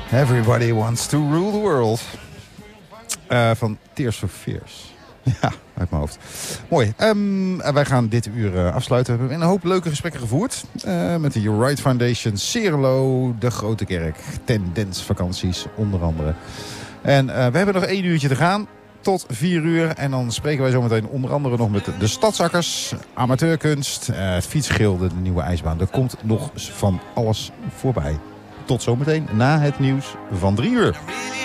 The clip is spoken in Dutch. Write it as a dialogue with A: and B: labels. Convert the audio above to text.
A: Everybody wants to rule the world. Van Tears for Fears. Ja, uit mijn hoofd. Mooi. Wij gaan dit uur afsluiten. We hebben een hoop leuke gesprekken gevoerd. Met de You're Right Foundation, Cerelo, de Grote Kerk, Tendensvakanties onder andere. En we hebben nog 1 uurtje te gaan. Tot 4 uur. En dan spreken wij zometeen onder andere nog met de Stadsakkers, amateurkunst, het fietsgilde, de nieuwe ijsbaan. Er komt nog van alles voorbij. Tot zometeen na het nieuws van 3 uur.